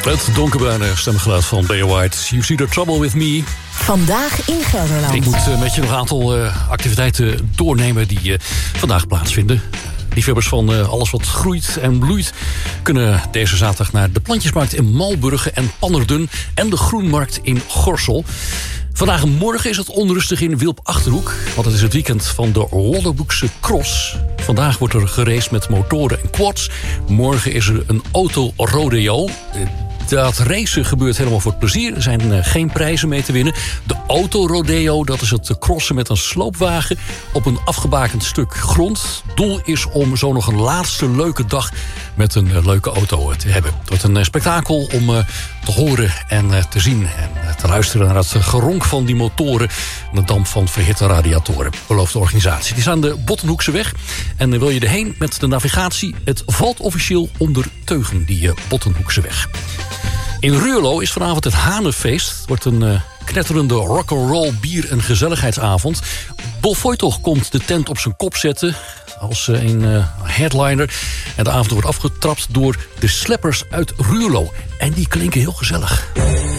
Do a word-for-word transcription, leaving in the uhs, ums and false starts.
Het donkerbruine stemgeluid van Barry White. You see the trouble with me. Vandaag in Gelderland. Ik moet uh, met je nog een aantal uh, activiteiten doornemen die uh, vandaag plaatsvinden. Liefhebbers van uh, alles wat groeit en bloeit kunnen deze zaterdag naar de Plantjesmarkt in Malburgen en Pannerden en de Groenmarkt in Gorssel. Vandaag en morgen is het onrustig in Wilp-Achterhoek, want het is het weekend van de Lodderboekse Cross. Vandaag wordt er geraced met motoren en quads. Morgen is er een auto-rodeo. Dat racen gebeurt helemaal voor het plezier. Er zijn uh, geen prijzen mee te winnen. De autorodeo, dat is het crossen met een sloopwagen op een afgebakend stuk grond. Doel is om zo nog een laatste leuke dag met een uh, leuke auto te hebben. Het wordt een uh, spektakel om uh, te horen en uh, te zien en uh, te luisteren naar het geronk van die motoren en de damp van verhitte radiatoren, belooft de organisatie. Die staan de Bottenhoekse weg. En uh, wil je erheen met de navigatie? Het valt officieel onder Teugen, die uh, Bottenhoekse weg. In Ruurlo is vanavond het Hanenfeest. Het wordt een uh, knetterende rock'n'roll bier- en gezelligheidsavond. Dolf Voitoch komt de tent op zijn kop zetten als uh, een uh, headliner. En de avond wordt afgetrapt door de Sleppers uit Ruurlo. En die klinken heel gezellig.